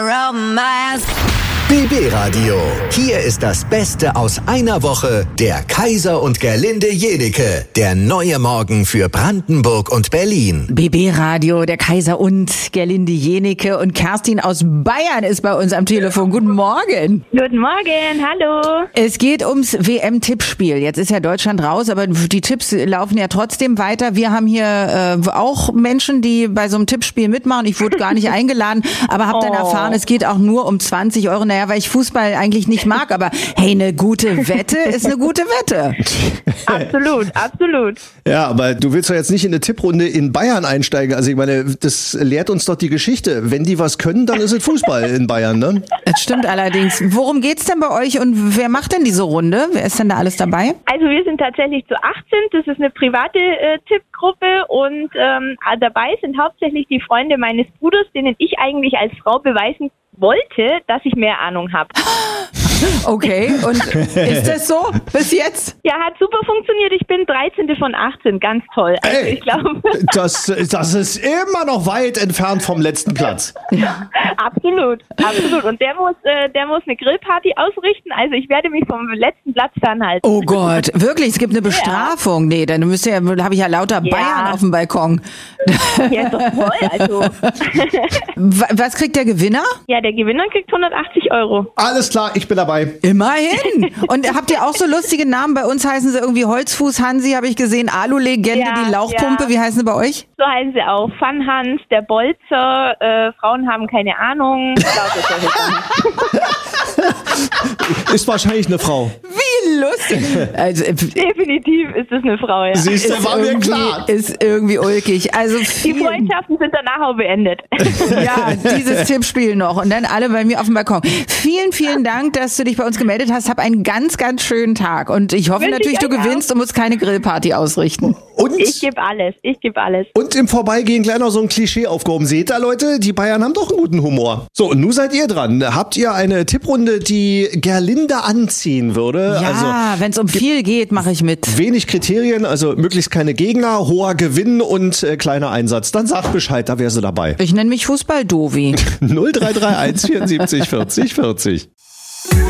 BB Radio. Hier ist das Beste aus einer Woche. Der Kaiser und Gerlinde Jenike. Der neue Morgen für Brandenburg und Berlin. BB Radio, der Kaiser und Gerlinde Jenike. Und Kerstin aus Bayern ist bei uns am Telefon. Guten Morgen. Guten Morgen, hallo. Es geht ums WM-Tippspiel. Jetzt ist ja Deutschland raus, aber die Tipps laufen ja trotzdem weiter. Wir haben hier auch Menschen, die bei so einem Tippspiel mitmachen. Ich wurde gar nicht eingeladen, aber habe dann erfahren, es geht auch nur um 20 Euro. Naja, weil ich Fußball eigentlich nicht mag, aber hey, eine gute Wette ist eine gute Wette. Absolut, absolut. Ja, aber du willst doch jetzt nicht in eine Tipprunde in Bayern einsteigen. Also ich meine, das lehrt uns doch die Geschichte. Wenn die was können, dann ist es Fußball in Bayern, ne? Das stimmt allerdings. Worum geht's denn bei euch und wer macht denn diese Runde? Wer ist denn da alles dabei? Also wir sind tatsächlich zu 18. Das ist eine private Tippgruppe und dabei sind hauptsächlich die Freunde meines Bruders, denen ich eigentlich als Frau beweisen wollte, dass ich mehr Ahnung habe. Okay, und ist das so bis jetzt? Ja, hat super funktioniert. Ich bin 13. von 18, ganz toll. Also Ey, ich glaube, das ist immer noch weit entfernt vom letzten Platz. Ja. absolut, absolut. Und der muss eine Grillparty ausrichten. Also ich werde mich vom letzten Platz fernhalten. Oh Gott, wirklich? Es gibt eine Bestrafung? Nee, dann habe ich ja lauter Bayern auf dem Balkon. Ja, ist doch toll. Also. Was kriegt der Gewinner? Ja, der Gewinner kriegt 180 Euro. Alles klar, ich bin dabei. Immerhin. Und habt ihr auch so lustige Namen? Bei uns heißen sie irgendwie Holzfuß Hansi, habe ich gesehen, Alu-Legende, Ja, die Lauchpumpe. ja. Wie heißen sie bei euch? So heißen sie auch. Fun Hans, der Bolzer, Frauen haben keine Ahnung. Lauter solche Sachen. Ist wahrscheinlich eine Frau. Wie lustig. Also, Definitiv ist es eine Frau, ja. Siehst du, war mir irgendwie- klar. Ist irgendwie ulkig. Also Die vielen, Freundschaften sind danach auch beendet. ja, dieses Tippspiel noch und dann alle bei mir auf dem Balkon. Vielen, vielen Dank, dass du dich bei uns gemeldet hast. Hab einen ganz, ganz schönen Tag und ich hoffe Wünsche natürlich, ich du euch gewinnst und musst keine Grillparty ausrichten. Und, Ich gebe alles, und im Vorbeigehen gleich noch so ein Klischee aufgehoben. Seht ihr, Leute, die Bayern haben doch einen guten Humor. So, und nun seid ihr dran. Habt ihr eine Tipprunde, die Gerlinde anziehen würde? Also Ja, wenn es um viel geht, mache ich mit. wenig Kriterien, also möglichst keine Gegner, hoher Gewinn und kleiner Einsatz. Dann sagt Bescheid, da wäre sie dabei. Ich nenne mich Fußball-Dovi. 0331 74 40 40.